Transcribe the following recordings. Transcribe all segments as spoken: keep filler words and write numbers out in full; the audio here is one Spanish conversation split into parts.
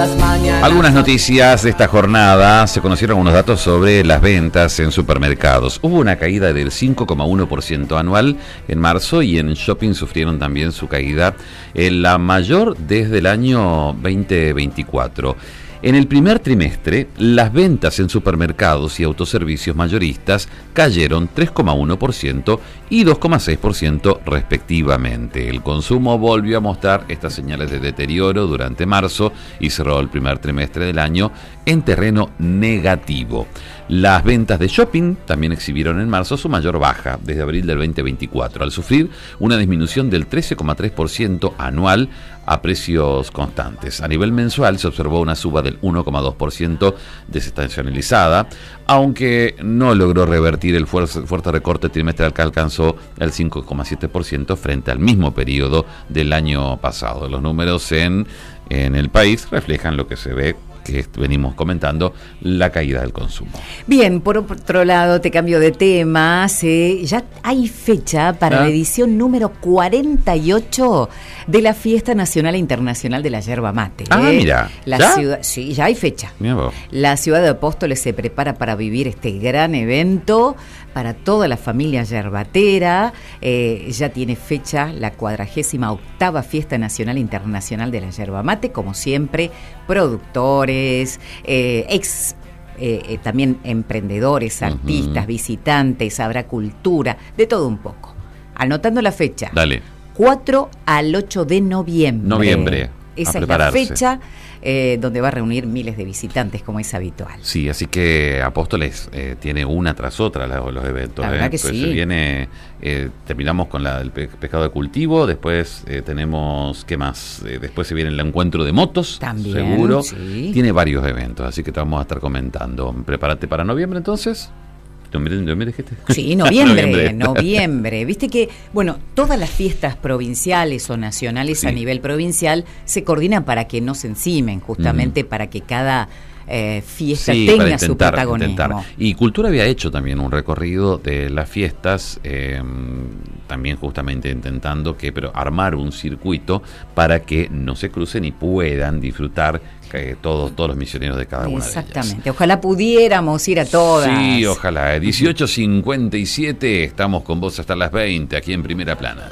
Algunas noticias de esta jornada. Se conocieron algunos datos sobre las ventas en supermercados. Hubo una caída del cinco coma uno por ciento anual en marzo y en shopping sufrieron también su caída, en la mayor desde el año veinte veinticuatro. En el primer trimestre, las ventas en supermercados y autoservicios mayoristas cayeron tres coma uno por ciento y dos coma seis por ciento respectivamente. El consumo volvió a mostrar estas señales de deterioro durante marzo y cerró el primer trimestre del año en terreno negativo. Las ventas de shopping también exhibieron en marzo su mayor baja desde abril del veinte veinticuatro, al sufrir una disminución del trece coma tres por ciento anual a precios constantes. A nivel mensual se observó una suba del uno coma dos por ciento desestacionalizada, aunque no logró revertir el fuerte, fuerte recorte trimestral que alcanzó el cinco coma siete por ciento frente al mismo periodo del año pasado. Los números en, en el país reflejan lo que se ve, que venimos comentando, la caída del consumo. Bien, por otro lado, te cambio de tema, eh, ya hay fecha para ¿Ah? la edición número cuarenta y ocho de la Fiesta Nacional e Internacional de la Yerba Mate. Ah, eh. mira, la ¿ya? Ciudad, sí, ya hay fecha. Mira vos. La ciudad de Apóstoles se prepara para vivir este gran evento para toda la familia yerbatera. Eh, ya tiene fecha la cuadragésima octava Fiesta Nacional e Internacional de la Yerba Mate, como siempre, productores, eh, ex eh, eh, también emprendedores, artistas, uh-huh. visitantes, habrá cultura, de todo un poco. Anotando la fecha. Dale. cuatro al ocho de noviembre. Noviembre. Esa es la fecha eh, donde va a reunir miles de visitantes, como es habitual. Sí, así que Apóstoles eh, tiene una tras otra los, los eventos. La verdad eh. que pues sí. Se viene, eh, terminamos con la, el pe- pescado de cultivo, después eh, tenemos, ¿qué más? Eh, después se viene el encuentro de motos, también, seguro. Sí. Tiene varios eventos, así que te vamos a estar comentando. Prepárate para noviembre, entonces. ¿Noviembre dijiste? Sí, noviembre, noviembre, noviembre. Viste que, bueno, todas las fiestas provinciales o nacionales sí. a nivel provincial se coordinan para que no se encimen, justamente mm. para que cada eh, fiesta sí, tenga intentar, su protagonismo. Intentar. Y Cultura había hecho también un recorrido de las fiestas, eh, también justamente intentando que, pero armar un circuito para que no se crucen y puedan disfrutar que todos, todos los misioneros de cada una de ellas. Exactamente, ojalá pudiéramos ir a todas. Sí, ojalá. dieciocho cincuenta y siete, estamos con vos hasta las veinte, aquí en Primera Plana.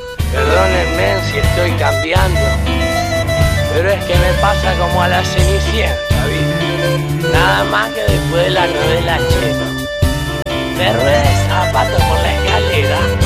Perdónenme si estoy cambiando, pero es que me pasa como a la Cenicienta, ¿viste? Nada más que después de la novela Cheno. Me rueda el zapato por la escalera.